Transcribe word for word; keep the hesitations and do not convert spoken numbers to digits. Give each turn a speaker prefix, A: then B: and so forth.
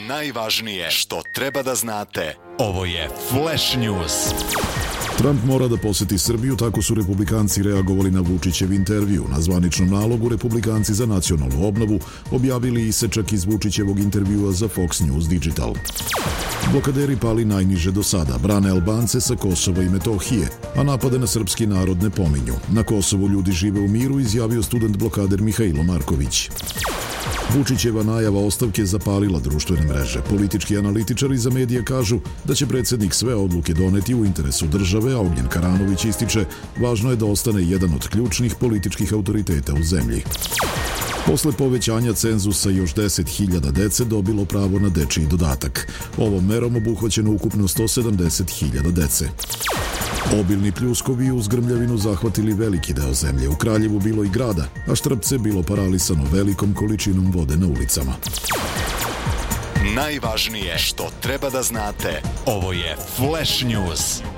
A: Najvažnije što treba da znate. Ovo je Flash News.
B: Trump mora da poseti Srbiju, tako su republikanci reagovali na Vučićev intervju. Na zvaničnom nalogu republikanci za nacionalnu obnovu objavili isečak iz Vučićevog intervjua za Fox News Digital. Blokaderi pali najniže do sada, brane Albance sa Kosova i Metohije, a napade na srpski narod ne pominju. Na Kosovu ljudi žive u miru, izjavio student blokader Mihajlo Marković. Vučićeva najava ostavke zapalila društvene mreže. Politički analitičari za medije kažu da će predsjednik sve odluke doneti u interesu države, a Ognjen Karanović ističe važno je da ostane jedan od ključnih političkih autoriteta u zemlji. Posle povećanja cenzusa još deset hiljada dece dobilo pravo na dečiji dodatak. Ovom merom obuhvaćeno ukupno sto sedamdeset hiljada dece. Obilni pljuskovi uz grmljavinu zahvatili veliki deo zemlje. U Kraljevu bilo i grada, a Štrpce bilo paralisano velikom količinom vode na ulicama.
A: Najvažnije što treba da znate. Ovo je Flash News.